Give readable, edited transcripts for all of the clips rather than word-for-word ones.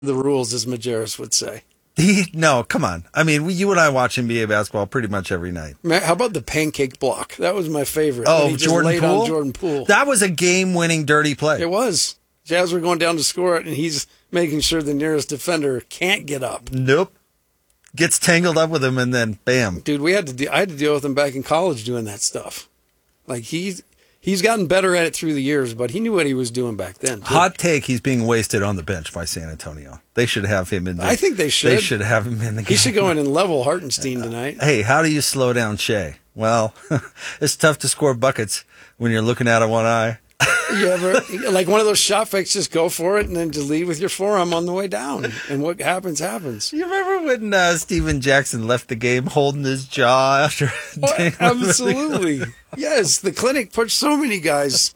the rules, as Majerus would say. No, come on. I mean, you and I watch NBA basketball pretty much every night. How about the pancake block? That was my favorite. Oh, Jordan Poole? On Jordan Poole. That was a game-winning dirty play. It was. Jazz were going down to score it, and he's making sure the nearest defender can't get up. Nope. Gets tangled up with him, and then bam. Dude, I had to deal with him back in college doing that stuff. Like, he's gotten better at it through the years, but he knew what he was doing back then. Too. Hot take, he's being wasted on the bench by San Antonio. They should have him in the I think they should. They should have him in the game. He should go in and level Hartenstein tonight. Hey, how do you slow down Shea? Well, it's tough to score buckets when you're looking out of one eye. You ever, like one of those shot fakes, just go for it and then just lead with your forearm on the way down. And what happens, happens. You remember when Steven Jackson left the game holding his jaw after? Oh, absolutely. Yes, the clinic pushed so many guys.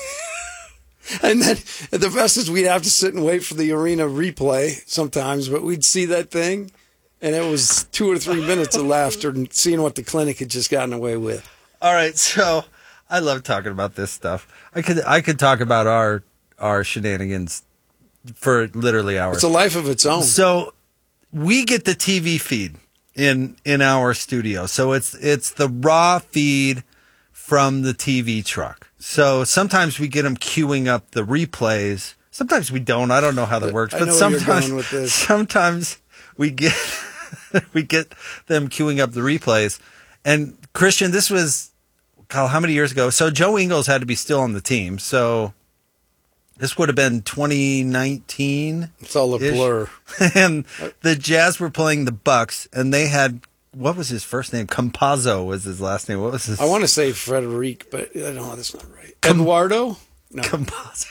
And then the best is we'd have to sit and wait for the arena replay sometimes, but we'd see that thing, and it was 2 or 3 minutes of laughter and seeing what the clinic had just gotten away with. All right, so I love talking about this stuff. I could talk about our shenanigans for literally hours. It's a life of its own. So we get the TV feed in our studio. So it's the raw feed from the TV truck. So sometimes we get them queuing up the replays. Sometimes we don't. I don't know how that works. But sometimes we get we get them queuing up the replays. And Christian, this was how many years ago? So Joe Ingles had to be still on the team. So this would have been 2019. It's all a blur. And the Jazz were playing the Bucks, and they had, what was his first name? Campazzo was his last name. What was his? I want to say Frederic, but I don't know. That's not right. Eduardo? No. Campazzo.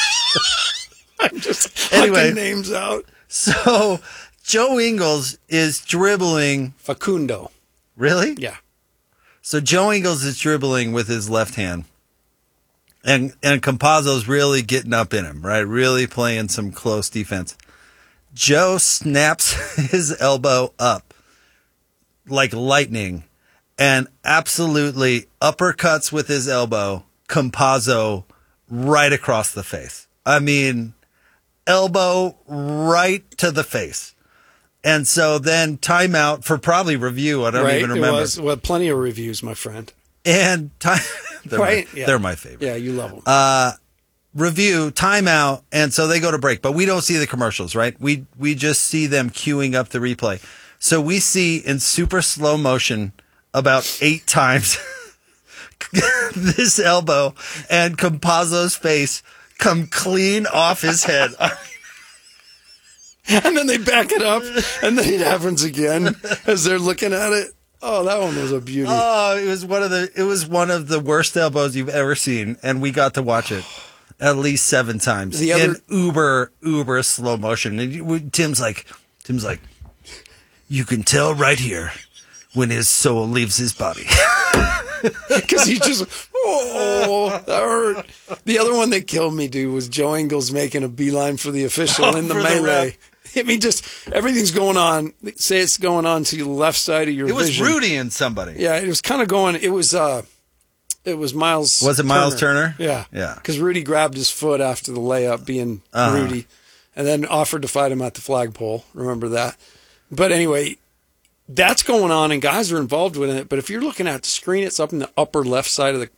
I'm just hucking names out. So Joe Ingles is dribbling. Facundo. Really? Yeah. So Joe Ingles is dribbling with his left hand. And Campazzo's really getting up in him, right? Really playing some close defense. Joe snaps his elbow up like lightning and absolutely uppercuts with his elbow Campazzo right across the face. I mean, elbow right to the face. And so then timeout for probably review. I don't even remember. It was, plenty of reviews, my friend. And they're my favorite. Yeah, you love them. Review, timeout, and so they go to break. But we don't see the commercials, right? We just see them queuing up the replay. So we see in super slow motion about 8 times this elbow and Campazzo's face come clean off his head. And then they back it up, and then it happens again as they're looking at it. Oh, that one was a beauty. Oh, it was one of the worst elbows you've ever seen, and we got to watch it at least 7 times in uber slow motion. And Tim's like, you can tell right here when his soul leaves his body. Because he just, that hurt. The other one that killed me, dude, was Joe Ingles making a beeline for the official in the melee. I mean, just everything's going on. Say it's going on to the left side of your vision. It was Rudy and somebody. Yeah, it was kind of going. It was Miles. Was it Miles Turner? Yeah. Yeah. Because Rudy grabbed his foot after the layup, being Rudy, and then offered to fight him at the flagpole. Remember that? But anyway, that's going on, and guys are involved with it. But if you're looking at the screen, it's up in the upper left side of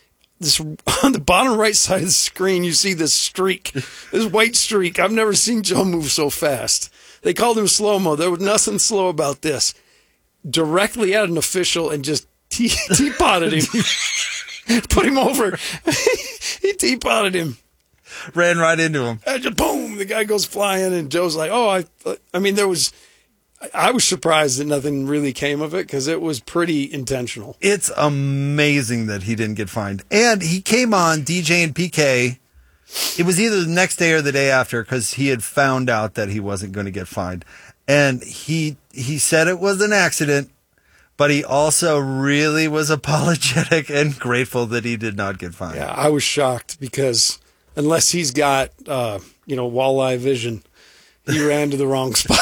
on the bottom right side of the screen, you see this streak, this white streak. I've never seen Joe move so fast. They called him slow-mo. There was nothing slow about this. Directly at an official and just teapotted him. Put him over. He teapotted him. Ran right into him. And just boom, the guy goes flying, and Joe's like, I mean, I was surprised that nothing really came of it because it was pretty intentional. It's amazing that he didn't get fined. And he came on DJ and PK. It was either the next day or the day after because he had found out that he wasn't going to get fined. And he said it was an accident, but he also really was apologetic and grateful that he did not get fined. Yeah, I was shocked because unless he's got, walleye vision, he ran to the wrong spot.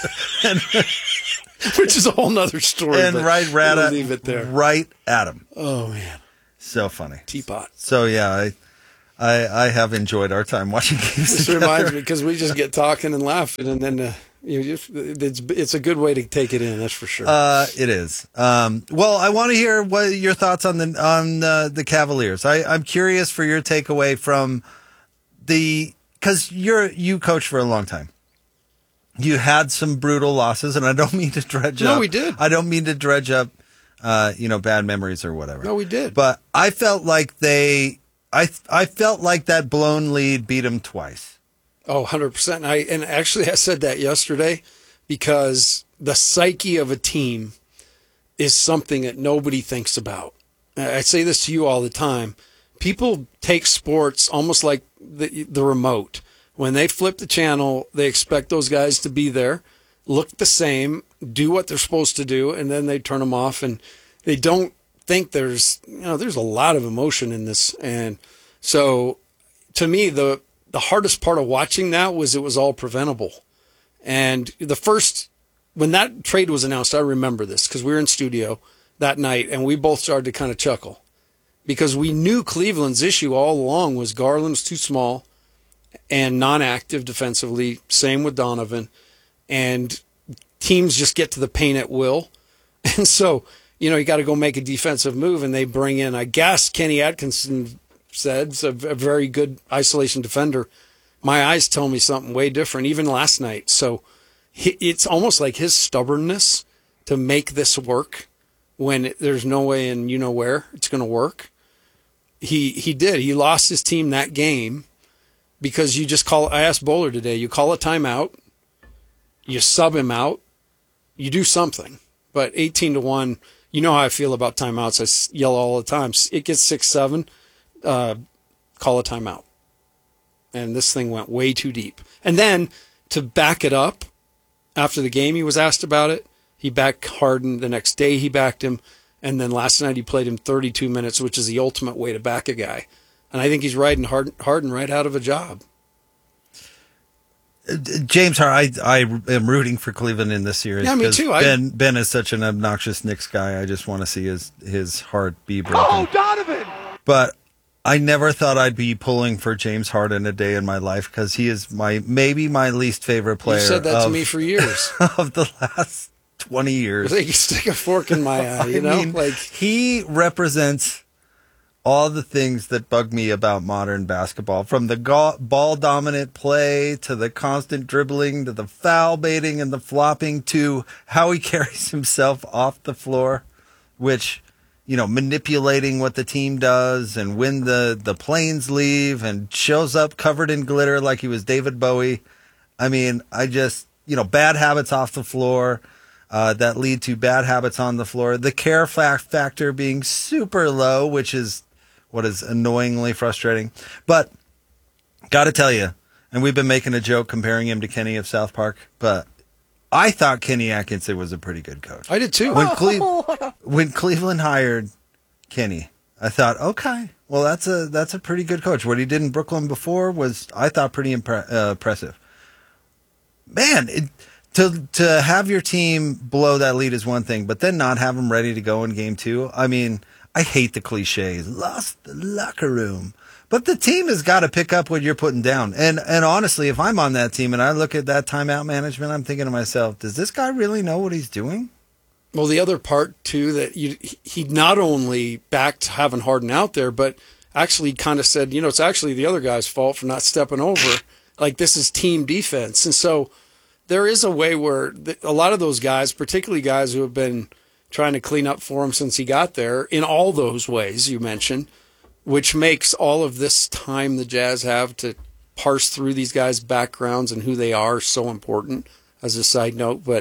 Which is a whole nother story. And leave it there. Right at him. Oh, man. So funny. Teapot. So, yeah, I have enjoyed our time watching games This together. reminds me because we just get talking and laughing, and then it's a good way to take it in. That's for sure. It is. Well, I want to hear what your thoughts on the Cavaliers. I'm curious for your takeaway from because you coached for a long time. You had some brutal losses, and I don't mean to dredge up. No, we did. I don't mean to dredge up, bad memories or whatever. No, we did. But I felt like I felt like that blown lead beat them twice. Oh, 100%. And actually I said that yesterday because the psyche of a team is something that nobody thinks about. I say this to you all the time. People take sports almost like the remote. When they flip the channel, they expect those guys to be there, look the same, do what they're supposed to do, and then they turn them off. And they don't think there's a lot of emotion in this. And so to me, the hardest part of watching that was it was all preventable. And when that trade was announced, I remember this because we were in studio that night and we both started to kind of chuckle because we knew Cleveland's issue all along was Garland was too small and non-active defensively. Same with Donovan, and teams just get to the paint at will. And so, you got to go make a defensive move, and they bring in, I guess, Kenny Atkinson said, a very good isolation defender. My eyes tell me something way different, even last night. So it's almost like his stubbornness to make this work when there's no way in where it's going to work. He did. He lost his team that game because I asked Bowler today, you call a timeout, you sub him out, you do something. But 18-1, you know how I feel about timeouts. I yell all the time. It gets 6-7, call a timeout. And this thing went way too deep. And then to back it up, after the game he was asked about it, he backed Harden. The next day he backed him. And then last night he played him 32 minutes, which is the ultimate way to back a guy. And I think he's riding Harden right out of a job. James Harden, I am rooting for Cleveland in this series. Yeah, me too. Ben is such an obnoxious Knicks guy. I just want to see his heart be broken. Oh, Donovan! But I never thought I'd be pulling for James Harden a day in my life because he is maybe my least favorite player. You said that to me for years. Of the last 20 years. I think you stick a fork in my eye, I mean, he represents all the things that bug me about modern basketball, from the ball-dominant play to the constant dribbling to the foul baiting and the flopping to how he carries himself off the floor, which, manipulating what the team does and when the planes leave and shows up covered in glitter like he was David Bowie. I mean, bad habits off the floor that lead to bad habits on the floor. The care factor being super low, which is what is annoyingly frustrating. But got to tell you, and we've been making a joke comparing him to Kenny of South Park, but I thought Kenny Atkinson was a pretty good coach. I did too. When Cleveland hired Kenny, I thought, okay, well, that's a pretty good coach. What he did in Brooklyn before was, I thought, pretty impressive. Man, to have your team blow that lead is one thing, but then not have them ready to go in game two. I mean, I hate the cliches. Lost the locker room. But the team has got to pick up what you're putting down. And honestly, if I'm on that team and I look at that timeout management, I'm thinking to myself, does this guy really know what he's doing? Well, the other part, too, that he not only backed having Harden out there, but actually kind of said, it's actually the other guy's fault for not stepping over. Like, this is team defense. And so there is a way where a lot of those guys, particularly guys who have been trying to clean up for him since he got there, in all those ways you mentioned, which makes all of this time the Jazz have to parse through these guys' backgrounds and who they are so important, as a side note. But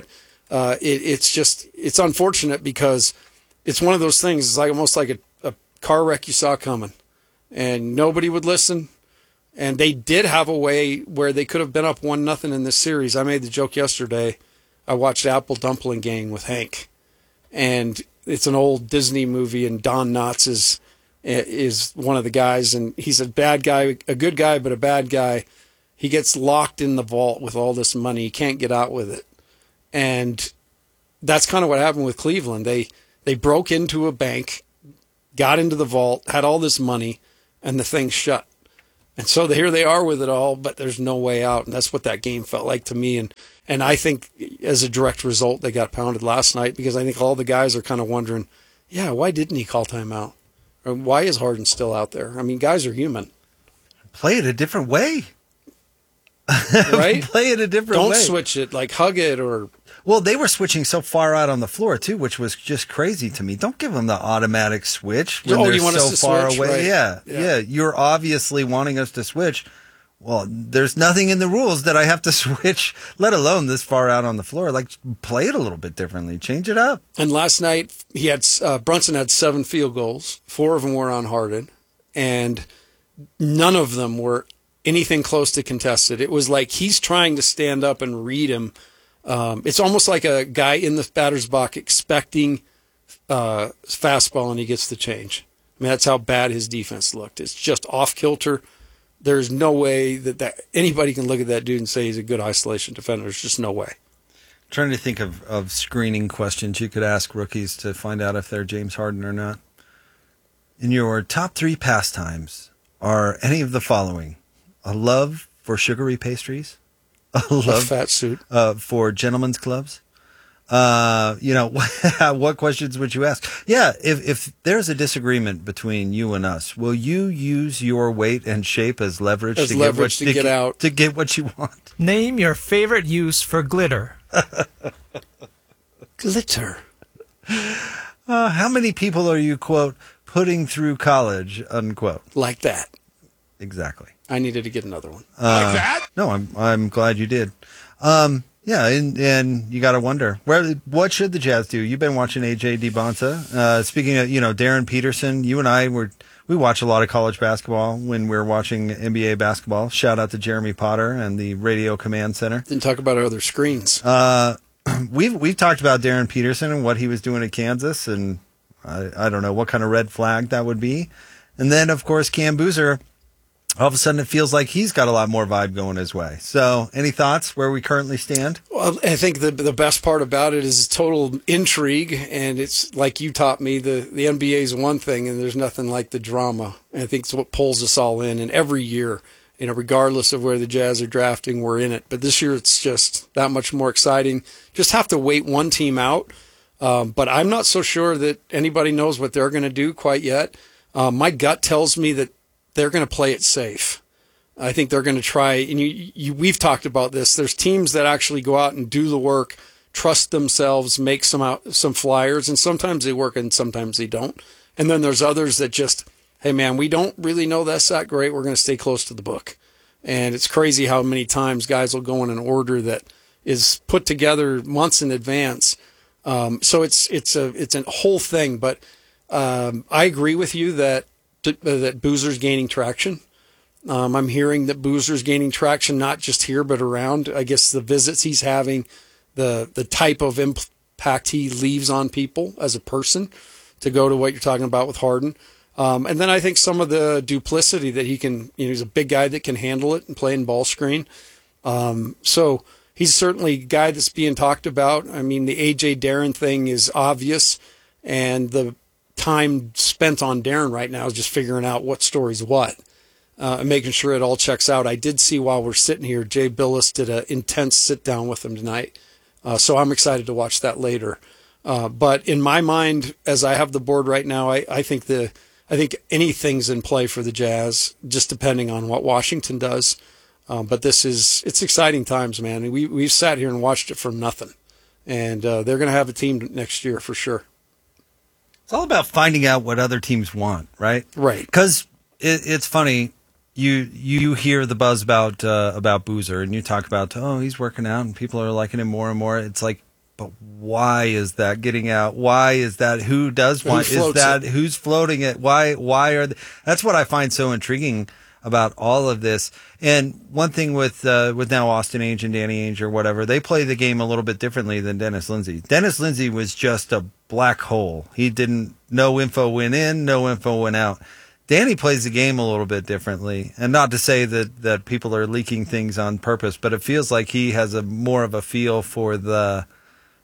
it's unfortunate because it's one of those things. It's like almost like a car wreck you saw coming, and nobody would listen. And they did have a way where they could have been up 1-0 in this series. I made the joke yesterday. I watched Apple Dumpling Gang with Hank. And it's an old Disney movie, and Don Knotts is one of the guys, and he's a bad guy, a good guy, but a bad guy. He gets locked in the vault with all this money. He can't get out with it. And that's kind of what happened with Cleveland. They broke into a bank, got into the vault, had all this money, and the thing shut. And so here they are with it all, but there's no way out. And that's what that game felt like to me. And I think as a direct result, they got pounded last night because I think all the guys are kind of wondering, yeah, why didn't he call timeout? Or why is Harden still out there? I mean, guys are human. Play it a different way. Right? Play it a different way. Don't switch it, like hug it or... Well, they were switching so far out on the floor, too, which was just crazy to me. Don't give them the automatic switch when they're you want so us to far switch? away. Right. Yeah. You're obviously wanting us to switch. Well, there's nothing in the rules that I have to switch, let alone this far out on the floor. Like, play it a little bit differently. Change it up. And last night, Brunson had 7 field goals. 4 of them were on Harden. And none of them were anything close to contested. It was like he's trying to stand up and read him. It's almost like a guy in the batter's box expecting fastball and he gets the change. I mean, that's how bad his defense looked. It's just off kilter. There's no way that anybody can look at that dude and say he's a good isolation defender. There's just no way. I'm trying to think of screening questions you could ask rookies to find out if they're James Harden or not. In your top 3 pastimes, are any of the following: a love for sugary pastries, a love fat suit for gentlemen's clubs? What questions would you ask? Yeah, if there's a disagreement between you and us, will you use your weight and shape as leverage to get what you want? Name your favorite use for glitter. Glitter. How many people are you, quote, putting through college, unquote? Like that. Exactly. I needed to get another one. Like that? No, I'm glad you did. Yeah, and you got to wonder, what should the Jazz do? You've been watching AJ DeBonta. Speaking of, Darren Peterson, you and I we watch a lot of college basketball when we're watching NBA basketball. Shout out to Jeremy Potter and the Radio Command Center. Didn't talk about our other screens. We've talked about Darren Peterson and what he was doing at Kansas, and I don't know what kind of red flag that would be. And then, of course, Cam Boozer. All of a sudden, it feels like he's got a lot more vibe going his way. So, any thoughts where we currently stand? Well, I think the best part about it is total intrigue, and it's like you taught me, the NBA is one thing, and there's nothing like the drama. And I think it's what pulls us all in. And every year, regardless of where the Jazz are drafting, we're in it. But this year, it's just that much more exciting. Just have to wait one team out. But I'm not so sure that anybody knows what they're going to do quite yet. My gut tells me that they're going to play it safe. I think they're going to try, and we've talked about this. There's teams that actually go out and do the work, trust themselves, make some flyers, and sometimes they work and sometimes they don't. And then there's others that just, hey man, we don't really know that's that great. We're going to stay close to the book. And it's crazy how many times guys will go in an order that is put together months in advance. So it's a whole thing. But I agree with you that Boozer's gaining traction. I'm hearing that Boozer's gaining traction not just here but around. I guess the visits he's having, the type of impact he leaves on people as a person, to go to what you're talking about with Harden. And then I think some of the duplicity that he can, he's a big guy that can handle it and play in ball screen. So he's certainly a guy that's being talked about. I mean, the AJ Darren thing is obvious, and the time spent on Darren right now is just figuring out what story's what, and making sure it all checks out. I did see while we're sitting here, Jay Billis did an intense sit down with him tonight. So I'm excited to watch that later. But in my mind, as I have the board right now, I think anything's in play for the Jazz, just depending on what Washington does. But it's exciting times, man. We've sat here and watched it from nothing, and they're going to have a team next year for sure. It's all about finding out what other teams want, right? Right. Because it's funny, you hear the buzz about Boozer, and you talk about, he's working out, and people are liking him more and more. It's like, but why is that getting out? Why is that? Who does want? Is that it? Who's floating it? Why are that's what I find so intriguing about all of this. And one thing with now Austin Ainge and Danny Ainge or whatever, they play the game a little bit differently than Dennis Lindsey. Dennis Lindsey was just a black hole. No info went in, no info went out. Danny plays the game a little bit differently, and not to say that people are leaking things on purpose, but it feels like he has more of a feel for the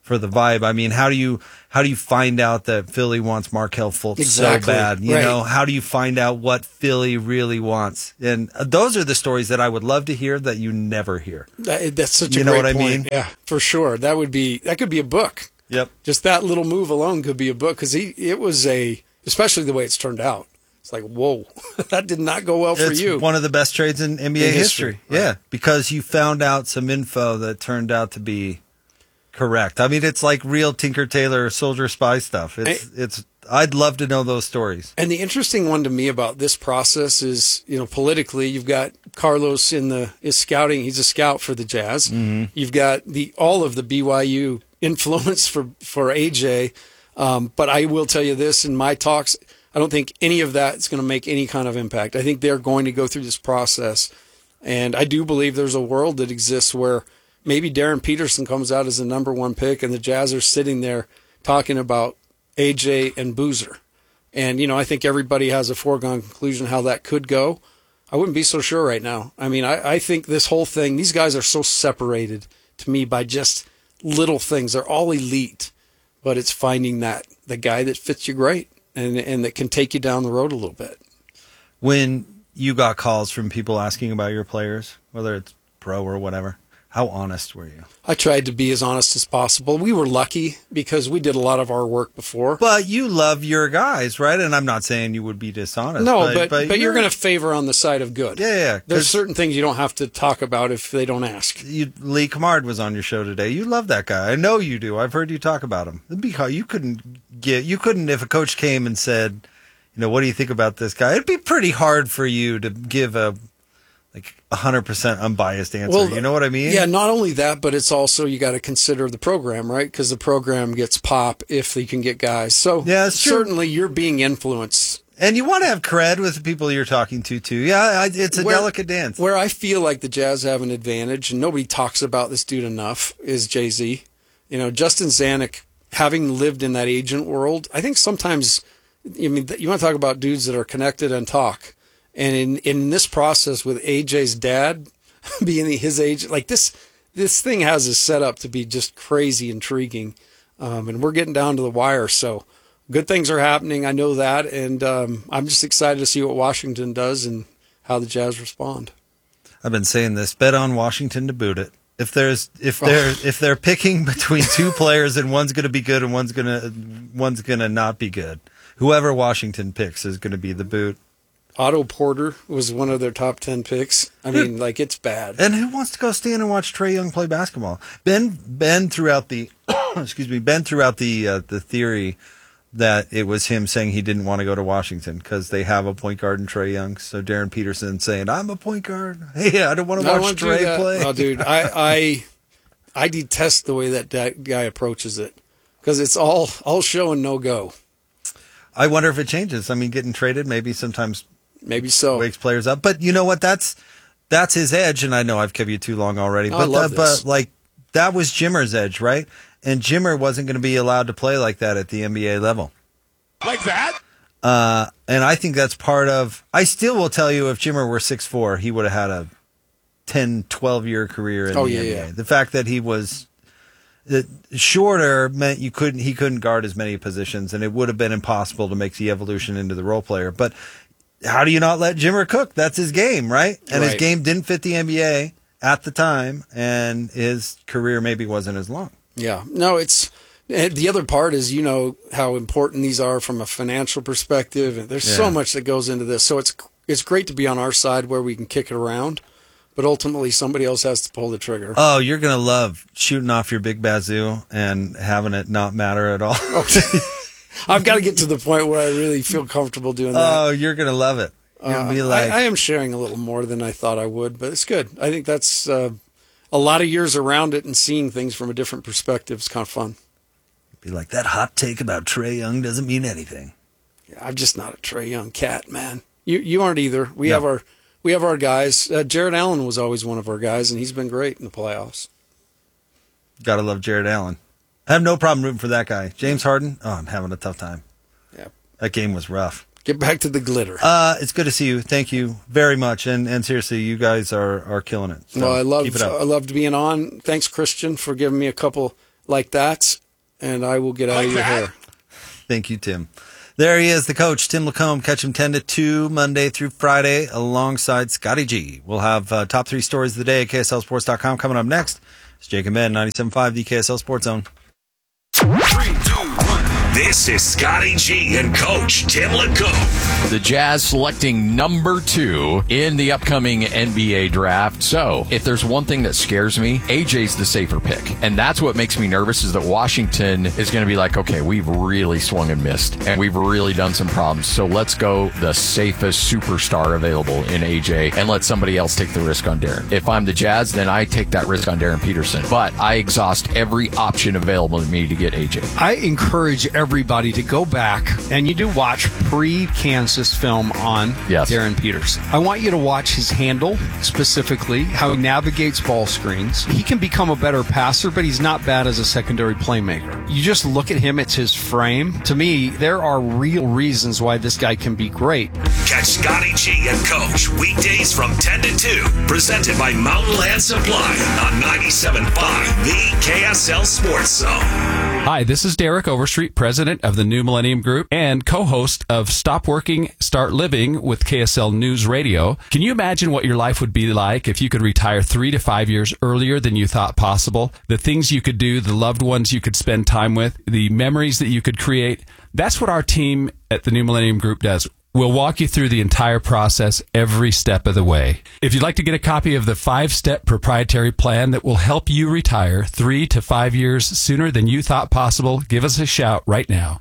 for the vibe. I mean, how do you find out that Philly wants Markelle Fultz so bad? You know, how do you find out what Philly really wants? And those are the stories that I would love to hear that you never hear. That's such a you know great what point. I mean? Yeah, for sure. That could be a book. Yep. Just that little move alone could be a book because it was especially the way it's turned out. It's like, whoa, that did not go well for you. It's one of the best trades in NBA history. Right. Yeah, because you found out some info that turned out to be correct. I mean, it's like real Tinker Tailor Soldier Spy stuff. I'd love to know those stories. And the interesting one to me about this process is, politically, you've got Carlos is scouting. He's a scout for the Jazz. Mm-hmm. You've got all of the BYU influence for AJ. But I will tell you this, in my talks, I don't think any of that is going to make any kind of impact. I think they're going to go through this process. And I do believe there's a world that exists where maybe Darren Peterson comes out as the number one pick and the Jazz are sitting there talking about AJ and Boozer. And, I think everybody has a foregone conclusion how that could go. I wouldn't be so sure right now. I mean, I think this whole thing, these guys are so separated to me by just little things. They're all elite, but it's finding the guy that fits you great and that can take you down the road a little bit. When you got calls from people asking about your players, whether it's pro or whatever, how honest were you? I tried to be as honest as possible. We were lucky because we did a lot of our work before. But you love your guys, right? And I'm not saying you would be dishonest. No, but you're going to favor on the side of good. Yeah. There's certain things you don't have to talk about if they don't ask. Lee Kamard was on your show today. You love that guy. I know you do. I've heard you talk about him. You couldn't if a coach came and said, what do you think about this guy? It'd be pretty hard for you to give a 100% unbiased answer. Well, you know what I mean? Yeah, not only that, but it's also you got to consider the program, right? Because the program gets pop if they can get guys. So yeah, certainly you're being influenced. And you want to have cred with the people you're talking to, too. Yeah, it's a delicate dance. Where I feel like the Jazz have an advantage, and nobody talks about this dude enough, is Jay-Z. Justin Zanuck, having lived in that agent world, I think sometimes, you want to talk about dudes that are connected and talk. And in this process with AJ's dad being his age, like this thing has a setup to be just crazy intriguing. And we're getting down to the wire. So good things are happening. I know that. And I'm just excited to see what Washington does and how the Jazz respond. I've been saying this, bet on Washington to boot it. If they're picking between two players and one's going to be good and one's going to not be good, whoever Washington picks is going to be the boot. Otto Porter was one of their top 10 picks. I mean, it's bad. And who wants to go stand and watch Trae Young play basketball? Ben throughout the the theory that it was him saying he didn't want to go to Washington because they have a point guard in Trae Young. So Darren Peterson saying, "I'm a point guard. Hey, I don't want to watch Trae play." Oh, dude, I detest the way that guy approaches it because it's all show and no go. I wonder if it changes. I mean, getting traded maybe sometimes. Maybe so. Wakes players up. But you know what? That's his edge. And I know I've kept you too long already. I love this. But that was Jimmer's edge, right? And Jimmer wasn't going to be allowed to play like that at the NBA level. Like that? And I think that's part of. I still will tell you if Jimmer were 6'4", he would have had a 10, 12-year career in the NBA. Yeah. The fact that he was shorter meant he couldn't guard as many positions, and it would have been impossible to make the evolution into the role player. But how do you not let Jimmer cook? That's his game, right? And his game didn't fit the NBA at the time, and his career maybe wasn't as long. Yeah. No, it's the other part is how important these are from a financial perspective, and there's so much that goes into this. So it's great to be on our side where we can kick it around. But ultimately, somebody else has to pull the trigger. Oh, you're going to love shooting off your big bazoo and having it not matter at all. Okay. I've got to get to the point where I really feel comfortable doing that. Oh, you're going to love it. You'll be like, I am sharing a little more than I thought I would, but it's good. I think that's a lot of years around it and seeing things from a different perspective is kind of fun. Be like, that hot take about Trae Young doesn't mean anything. Yeah, I'm just not a Trae Young cat, man. You aren't either. We have our guys. Jared Allen was always one of our guys, and he's been great in the playoffs. Gotta love Jared Allen. I have no problem rooting for that guy. James Harden, I'm having a tough time. Yeah, that game was rough. Get back to the glitter. It's good to see you. Thank you very much. And seriously, you guys are killing it. So well, I loved being on. Thanks, Christian, for giving me a couple like that, and I will get out of your hair. Thank you, Tim. There he is, the coach, Tim Lacombe. Catch him 10 to 2, Monday through Friday, alongside Scotty G. We'll have top 3 stories of the day at KSLSports.com. Coming up next, it's Jake and Ben, 97.5, the KSL Sports Zone. 3, 2, 1. This is Scotty G and Coach Tim Lacombe. The Jazz selecting number 2 in the upcoming NBA draft. So, if there's one thing that scares me, AJ's the safer pick. And that's what makes me nervous, is that Washington is going to be like, okay, we've really swung and missed, and we've really done some problems. So let's go the safest superstar available in AJ and let somebody else take the risk on Darren. If I'm the Jazz, then I take that risk on Darren Peterson. But I exhaust every option available to me to get AJ. I encourage everybody to go back and you do watch pre-Kansas film on Darren Peterson. I want you to watch his handle, specifically how he navigates ball screens. He can become a better passer, but he's not bad as a secondary playmaker. You just look at him, it's his frame. To me, there are real reasons why this guy can be great. Catch Scotty G and Coach weekdays from 10 to 2, presented by Mountain Land Supply on 97.5, the KSL Sports Zone. Hi, this is Derek Overstreet, president of the New Millennium Group and co-host of Stop Working, Start Living with KSL News Radio. Can you imagine what your life would be like if you could retire 3 to 5 years earlier than you thought possible? The things you could do, the loved ones you could spend time with, the memories that you could create. That's what our team at the New Millennium Group does. We'll walk you through the entire process every step of the way. If you'd like to get a copy of the 5-step proprietary plan that will help you retire 3 to 5 years sooner than you thought possible, give us a shout right now.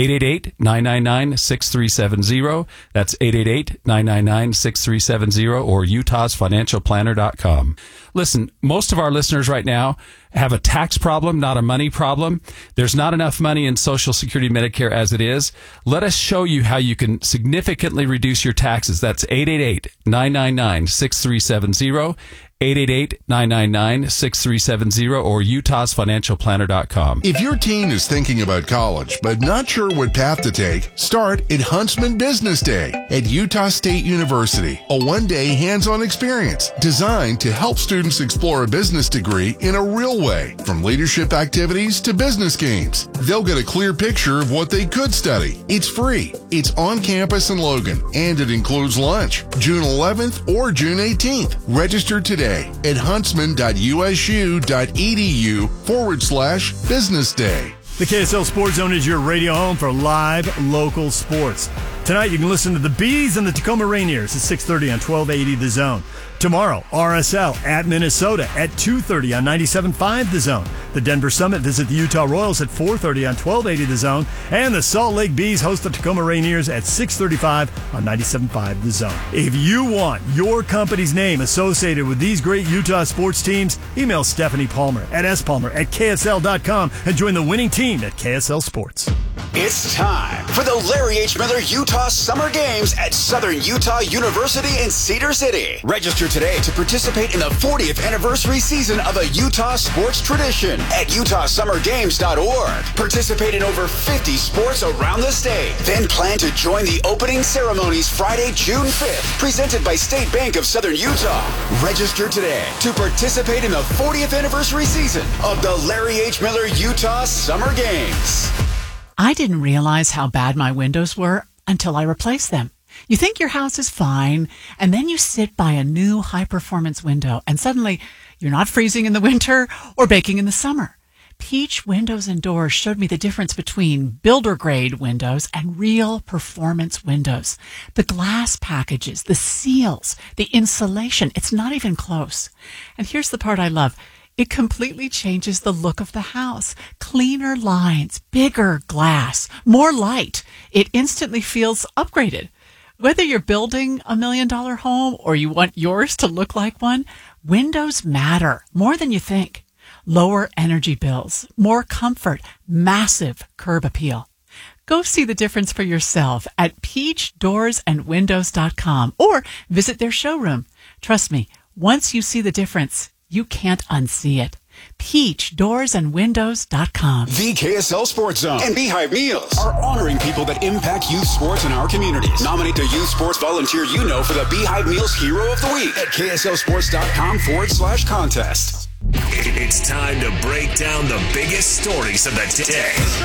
888-999-6370. That's 888-999-6370 or utahsfinancialplanner.com. Listen, most of our listeners right now have a tax problem, not a money problem. There's not enough money in Social Security Medicare as it is. Let us show you how you can significantly reduce your taxes. That's 888-999-6370. 888-999-6370 or utahsfinancialplanner.com. If your teen is thinking about college but not sure what path to take, start at Huntsman Business Day at Utah State University, a one-day hands-on experience designed to help students explore a business degree in a real way, from leadership activities to business games. They'll get a clear picture of what they could study. It's free. It's on campus in Logan, and it includes lunch, June 11th or June 18th. Register today at huntsman.usu.edu/business day. The KSL Sports Zone is your radio home for live local sports. Tonight you can listen to the Bees and the Tacoma Rainiers at 6:30 on 1280 The Zone. Tomorrow, RSL at Minnesota at 2:30 on 97.5 The Zone. The Denver Summit visit the Utah Royals at 4:30 on 1280 The Zone. And the Salt Lake Bees host the Tacoma Rainiers at 6:35 on 97.5 The Zone. If you want your company's name associated with these great Utah sports teams, email Stephanie Palmer at spalmer@ksl.com and join the winning team at KSL Sports. It's time for the Larry H. Miller Utah Summer Games at Southern Utah University in Cedar City. Register today to participate in the 40th anniversary season of a Utah sports tradition at utahsummergames.org. Participate in over 50 sports around the state. Then plan to join the opening ceremonies Friday, June 5th, presented by State Bank of Southern Utah. Register today to participate in the 40th anniversary season of the Larry H. Miller Utah Summer Games. I didn't realize how bad my windows were until I replaced them. You think your house is fine, and then you sit by a new high-performance window, and suddenly you're not freezing in the winter or baking in the summer. Peach Windows and Doors showed me the difference between builder-grade windows and real performance windows. The glass packages, the seals, the insulation, it's not even close. And here's the part I love. It completely changes the look of the house. Cleaner lines, bigger glass, more light. It instantly feels upgraded. Whether you're building $1 million home or you want yours to look like one, windows matter more than you think. Lower energy bills, more comfort, massive curb appeal. Go see the difference for yourself at peachdoorsandwindows.com or visit their showroom. Trust me, once you see the difference, you can't unsee it. peachdoorsandwindows.com. The KSL Sports Zone and Beehive Meals are honoring people that impact youth sports in our communities. Nominate the youth sports volunteer you know for the Beehive Meals Hero of the Week at kslsports.com/contest. It's time to break down the biggest stories of the day.